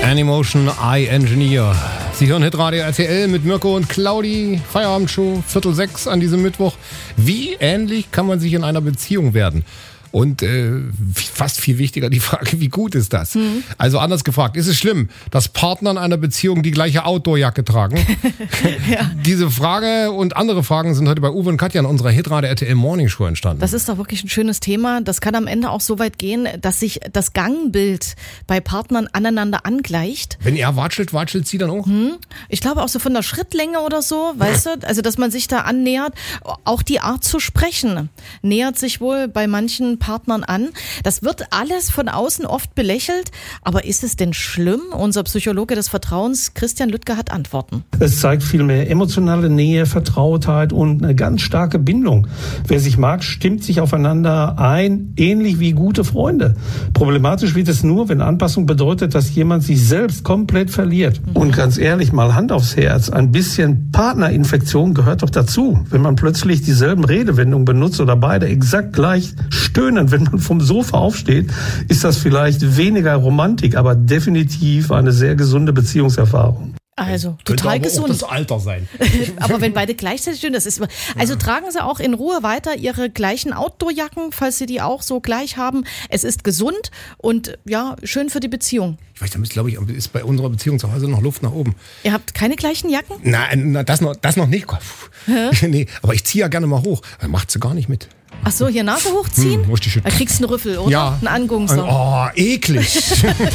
Animotion Eye Engineer. Sie hören Hitradio RTL mit Mirko und Claudi. Feierabendshow, 5:45 an diesem Mittwoch. Wie ähnlich kann man sich in einer Beziehung werden? Und fast viel wichtiger die Frage, wie gut ist das? Also anders gefragt, ist es schlimm, dass Partner in einer Beziehung die gleiche Outdoor-Jacke tragen? Ja. Diese Frage und andere Fragen sind heute bei Uwe und Katja in unserer Hitradio RTL Morning Show entstanden. Das ist doch wirklich ein schönes Thema. Das kann am Ende auch so weit gehen, dass sich das Gangbild bei Partnern aneinander angleicht. Wenn er watschelt, watschelt sie dann auch? Ich glaube auch so von der Schrittlänge oder so, weißt du? Also, dass man sich da annähert. Auch die Art zu sprechen nähert sich wohl bei manchen Partnern an. Das wird alles von außen oft belächelt. Aber ist es denn schlimm? Unser Psychologe des Vertrauens, Christian Lüttke, hat Antworten. Es zeigt vielmehr emotionale Nähe, Vertrautheit und eine ganz starke Bindung. Wer sich mag, stimmt sich aufeinander ein, ähnlich wie gute Freunde. Problematisch wird es nur, wenn Anpassung bedeutet, dass jemand sich selbst komplett verliert. Und ganz ehrlich, mal Hand aufs Herz, ein bisschen Partnerinfektion gehört doch dazu. Wenn man plötzlich dieselben Redewendungen benutzt oder beide exakt gleich stöhnen, wenn man vom Sofa aufsteht, ist das vielleicht weniger Romantik, aber definitiv eine sehr gesunde Beziehungserfahrung. Also total gesund. Könnte aber auch das Alter sein. Aber wenn beide gleichzeitig stehen, das ist immer. Also tragen Sie auch in Ruhe weiter Ihre gleichen Outdoor-Jacken, falls Sie die auch so gleich haben. Es ist gesund und ja, schön für die Beziehung. Ich weiß, da glaube ich, ist bei unserer Beziehung zu Hause noch Luft nach oben. Ihr habt keine gleichen Jacken? Nein, das noch nicht. Nee, aber ich ziehe ja gerne mal hoch. Dann macht sie gar nicht mit. Ach so, hier Nase hochziehen? Richtig schön. Da kriegst du einen Rüffel, oder? Ja. Einen Angungser. Oh, eklig.